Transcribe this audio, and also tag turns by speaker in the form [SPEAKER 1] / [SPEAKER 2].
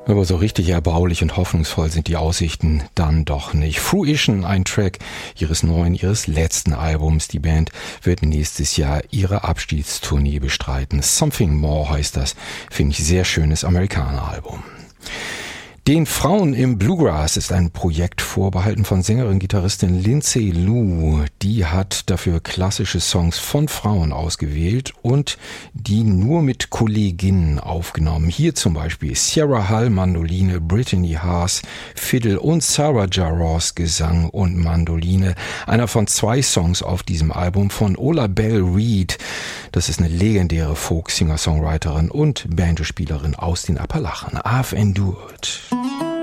[SPEAKER 1] Aber so richtig erbaulich und hoffnungsvoll sind die Aussichten dann doch nicht. Fruition, ein Track ihres letzten Albums. Die Band wird nächstes Jahr ihre Abschiedstournee bestreiten. Something More heißt das. Finde ich sehr schönes Amerikaner-Album. Den Frauen im Bluegrass ist ein Projekt vorbehalten von Sängerin-Gitarristin Lindsay Lou. Die hat dafür klassische Songs von Frauen ausgewählt und die nur mit Kolleginnen aufgenommen. Hier zum Beispiel Sierra Hull Mandoline, Brittany Haas Fiddle und Sarah Jarosz Gesang und Mandoline. Einer von 2 Songs auf diesem Album von Ola Belle Reed. Das ist eine legendäre Folk-Singer-Songwriterin und Banjospielerin aus den Appalachen. I've Endured.